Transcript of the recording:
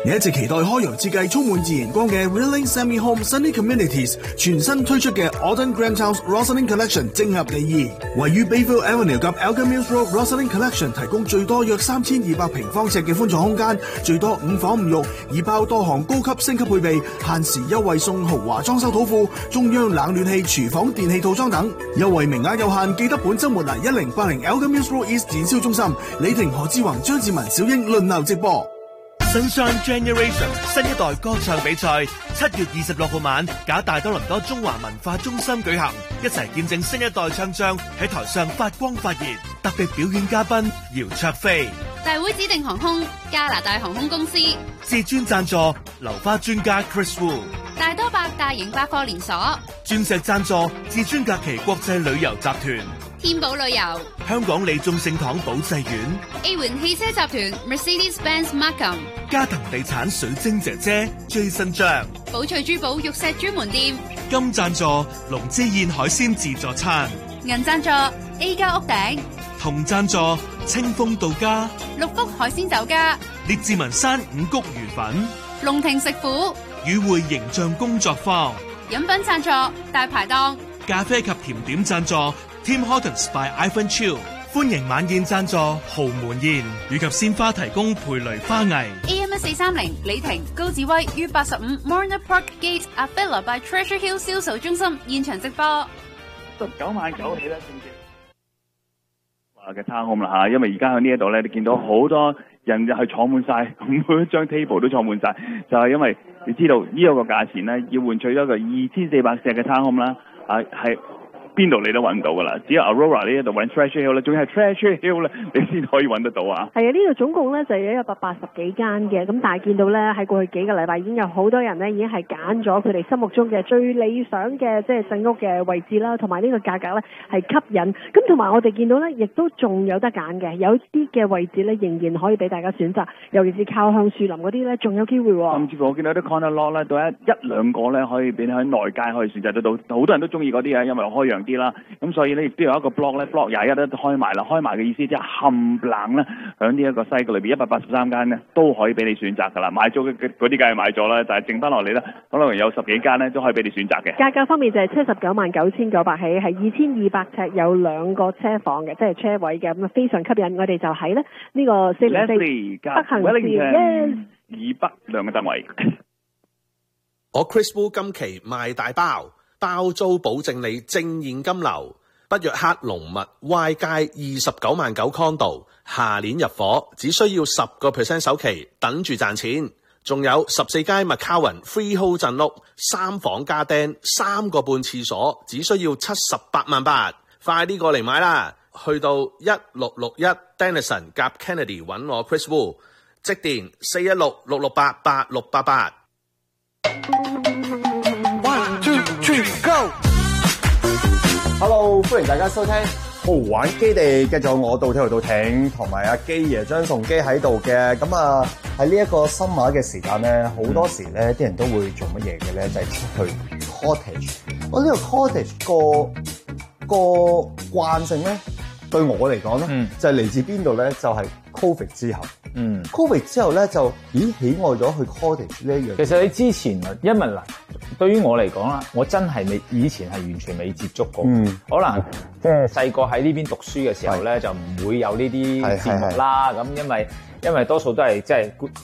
你一直期待開揚設計充滿自然光嘅 Relink Semi Home Sunny Communities 全新推出嘅 Autumn Grand House Rosalind Collection 正合你意。位於 Bayville Avenue 及 Elgin Mills Road Rosalind Collection 提供最多約3200平方尺嘅寬敞空間，最多5房5浴，已包多項高級升級配備，限時優惠送豪華裝修土庫、中央冷暖氣、廚房電器套裝等。優惠名額有限，記得本週末嚟1080 Elgin Mills Road East 展銷中心，李婷、何志宏、張志文、小英輪流直播。 Sunshine Generation 新一代歌唱比賽7月26號晚，假大多倫多中華文化中心舉行，一齊見證新一代唱將喺台上發光發熱。特別表演嘉賓姚焯菲， 大會指定航空加拿大航空公司， 至尊贊助流花專家 Chris Wu， 大多百大型百貨連鎖， 鑽石贊助至尊假期國際旅遊集團， 天寶旅遊， 香港利眾聖堂保濟院， A 環汽車集團 Mercedes-Benz Markham， 嘉騰地產水晶姐姐 Jason 張， 寶翠珠寶玉石專門店， 金贊助龍之燕海鮮自助餐， 銀贊助 A 家屋頂， 銅贊助清風到家， 六福海鮮酒家， 列治文山五穀魚粉， 龍庭食府， 與會形象工作坊， 飲品贊助大排檔， 咖啡及甜點贊助 Tim Hortons by Ivan Chiu， 歡迎晚宴贊助豪門宴，以及鮮花提供培雷花藝。 AM1430 李婷高志威於85 Morna Park Gate Avila by Treasure Hill 銷售中心現場直播。 19萬9起啦，正正話嘅差控啦嚇，因為而家喺呢一度咧，你見到好多人就係坐滿晒，每一張 table 都坐滿晒，就係因為你知道呢一個價錢咧，要換取咗個2400尺嘅差控啦，係邊度你都揾唔到噶啦，只有 Aurora 呢一度揾 Treasure Hill 咧，仲係 Treasure Hill 咧，你先可以揾得到啊！ 係啊，呢度總共咧就有180幾間嘅，咁但係見到咧喺過去幾個禮拜已經有好多人咧已經係揀咗佢哋心目中嘅最理想嘅即係新屋嘅位置啦，同埋呢個價格咧係吸引。咁同埋我哋見到咧，亦都仲有得揀嘅，有啲嘅位置咧仍然可以俾大家選擇，尤其是靠向樹林嗰啲咧，仲有機會喎。 甚至乎我見到啲 corner lot 咧，到一兩個咧可以俾你喺內街可以選擇得到，好多人都中意嗰啲啊，因為開揚啲啦，咁所以咧亦都有一個 block 咧 block 21都開埋啦，開埋嘅意思即係冚唪唥咧喺呢一個西嘅裏邊183間咧都可以俾你選擇㗎啦，買咗嗰啲梗係買咗啦，但係剩翻落嚟咧可能有10幾間咧都可以俾你選擇嘅。 價格方面就係799900起，係2200尺有2個車房嘅，即係車位嘅，咁啊非常吸引。我哋就喺咧呢個404北行線以北兩個單位。 我 Chris Wu 今期賣大包。包租保證你正現金流，北約克龍密 Y 街29萬9 condo， 下年入伙，只需要10% 首期，等住賺錢。仲有14街 McCowan Freehold 鎮屋，3房加釘，3個半廁所，只需要78萬8，快啲過嚟買啦！去到1661 Denison 夾 Kennedy 揾我 Chris Wu， 即電416-668-8688。 Hello， 歡迎大家收聽豪玩基地，繼續我到到艇同埋阿基爺張崇基喺度嘅。咁啊喺呢一個新馬嘅時間咧，好多時咧啲人都會做乜嘢嘅咧，就係出去 cottage。我呢個 cottage 個慣性咧，對我嚟講咧，就係嚟自邊度咧？就係 Covid 之後。Covid 之後咧就喜愛咗去 cottage 呢一樣。 其實你之前因為嗱，對於我嚟講啦，我真係以前係完全未接觸過。可能即係細個喺呢邊讀書嘅時候咧，就唔會有呢啲節目啦。咁因為多數都係即係